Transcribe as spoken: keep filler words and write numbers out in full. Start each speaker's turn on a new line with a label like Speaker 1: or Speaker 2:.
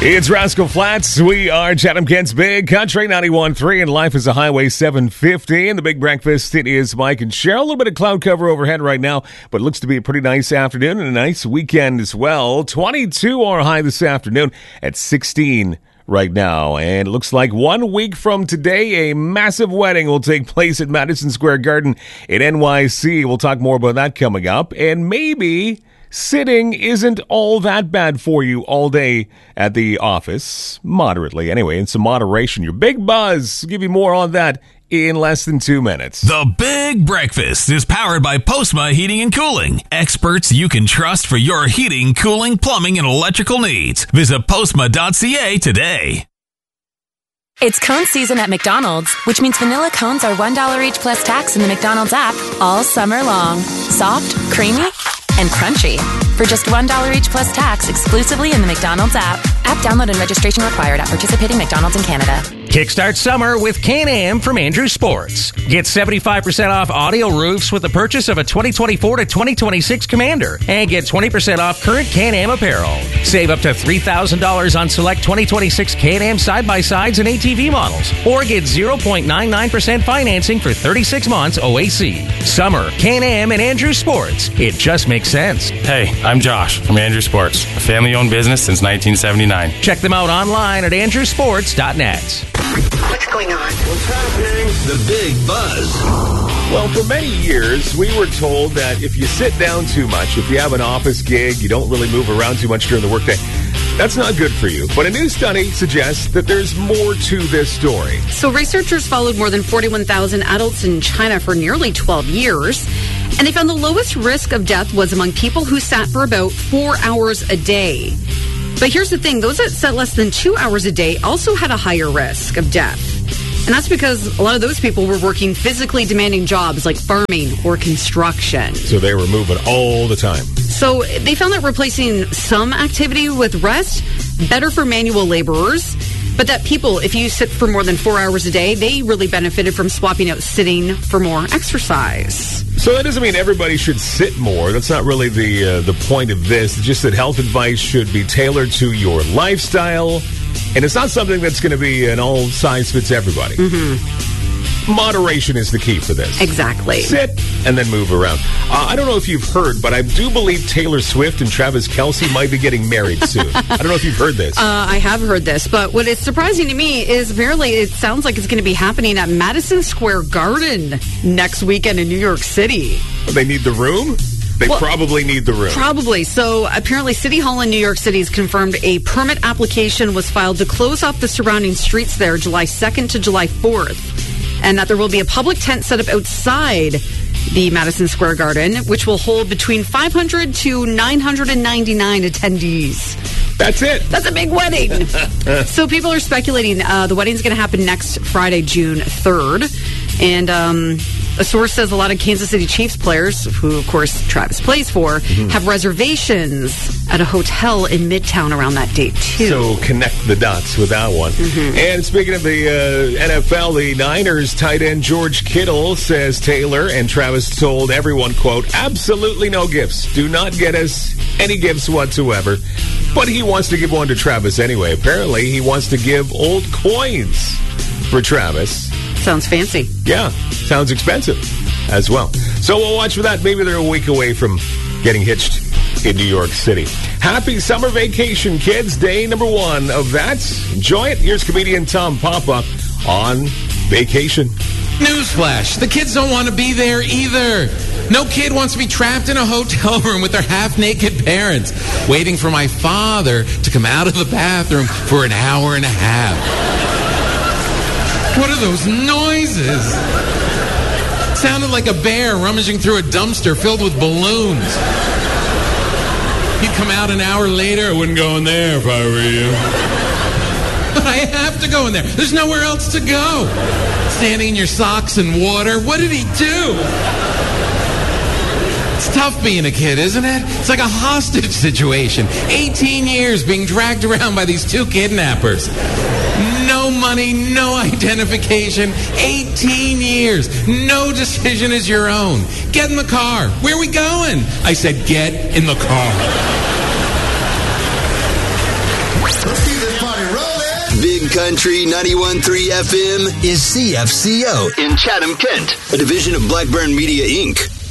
Speaker 1: It's Rascal Flats. We are Chatham Kent's Big Country ninety-one point three, and life is a Highway seven fifty. And the Big Breakfast, it is Mike and Cheryl. A little bit of cloud cover overhead right now, but it looks to be a pretty nice afternoon and a nice weekend as well. twenty-two our high this afternoon at sixteen right now. And it looks like one week from today, a massive wedding will take place at Madison Square Garden in N Y C. We'll talk more about that coming up. And maybe sitting isn't all that bad for you all day at the office. Moderately, anyway, in some moderation. Your Big Buzz. I'll give you more on that in less than two minutes.
Speaker 2: The Big Breakfast is powered by Postma Heating and Cooling. Experts you can trust for your heating, cooling, plumbing, and electrical needs. Visit postma dot c a today.
Speaker 3: It's cone season at McDonald's, which means vanilla cones are one dollar each plus tax in the McDonald's app all summer long. Soft, creamy, and crunchy. For just one dollar each plus tax exclusively in the McDonald's app. App download and registration required at participating McDonald's in Canada.
Speaker 4: Kickstart summer with Can-Am from Andrew Sports. Get seventy-five percent off audio roofs with the purchase of a twenty twenty-four to twenty twenty-six Commander. And get twenty percent off current Can-Am apparel. Save up to three thousand dollars on select twenty twenty-six Can-Am side-by-sides and A T V models. Or get zero point nine nine percent financing for thirty-six months O A C. Summer, Can-Am, and Andrew Sports. It just makes sense.
Speaker 5: Hey, I'm Josh from Andrew Sports, a family-owned business since nineteen seventy-nine.
Speaker 4: Check them out online at andrew sports dot net.
Speaker 6: What's going on?
Speaker 7: What's happening?
Speaker 8: The Big Buzz.
Speaker 1: Well, for many years, we were told that if you sit down too much, if you have an office gig, you don't really move around too much during the workday, that's not good for you. But a new study suggests that there's more to this story.
Speaker 6: So researchers followed more than forty-one thousand adults in China for nearly twelve years, and they found the lowest risk of death was among people who sat for about four hours a day. But here's the thing, those that sat less than two hours a day also had a higher risk of death. And that's because a lot of those people were working physically demanding jobs like farming or construction.
Speaker 1: So they were moving all the time.
Speaker 6: So they found that replacing some activity with rest, better for manual laborers, but that people, if you sit for more than four hours a day, they really benefited from swapping out sitting for more exercise.
Speaker 1: So that doesn't mean everybody should sit more. That's not really the uh, the point of this. It's just that health advice should be tailored to your lifestyle. And it's not something that's going to be an all size fits everybody.
Speaker 6: Mm-hmm.
Speaker 1: Moderation is the key for this.
Speaker 6: Exactly.
Speaker 1: Sit and then move around. Uh, I don't know if you've heard, but I do believe Taylor Swift and Travis Kelce might be getting married soon. I don't know if you've heard this.
Speaker 6: Uh, I have heard this, but what is surprising to me is apparently it sounds like it's going to be happening at Madison Square Garden next weekend in New York City.
Speaker 1: They need the room? They well, probably need the room.
Speaker 6: Probably. So apparently City Hall in New York City has confirmed a permit application was filed to close off the surrounding streets there July second to July fourth. And that there will be a public tent set up outside the Madison Square Garden, which will hold between five hundred to nine hundred ninety-nine attendees.
Speaker 1: That's it.
Speaker 6: That's a big wedding. So people are speculating uh, the wedding's going to happen next Friday, June third. And um, a source says a lot of Kansas City Chiefs players, who, of course, Travis plays for, mm-hmm. have reservations at a hotel in Midtown around that date, too.
Speaker 1: So connect the dots with that one. Mm-hmm. And speaking of the uh, N F L, the Niners tight end George Kittle says Taylor and Travis told everyone, quote, absolutely no gifts. Do not get us any gifts whatsoever. But he wants to give one to Travis anyway. Apparently, he wants to give old coins for Travis.
Speaker 6: Sounds fancy.
Speaker 1: Yeah, sounds expensive as well. So we'll watch for that. Maybe they're a week away from getting hitched in New York City. Happy summer vacation, kids. Day number one of that. Enjoy it. Here's comedian Tom Papa on vacation.
Speaker 9: Newsflash, the kids don't want to be there either. No kid wants to be trapped in a hotel room with their half-naked parents, waiting for my father to come out of the bathroom for an hour and a half. What are those noises? It sounded like a bear rummaging through a dumpster filled with balloons. He'd come out an hour later. I wouldn't go in there if I were you. But I have to go in there. There's nowhere else to go. Standing in your socks and water. What did he do? It's tough being a kid, isn't it? It's like a hostage situation. eighteen years being dragged around by these two kidnappers. No money, no identification. eighteen years. No decision is your own. Get in the car. Where are we going? I said, get in the car.
Speaker 7: Let's see the Country ninety-one point three F M is C F C O in Chatham, Kent, a division of Blackburn Media, Incorporated.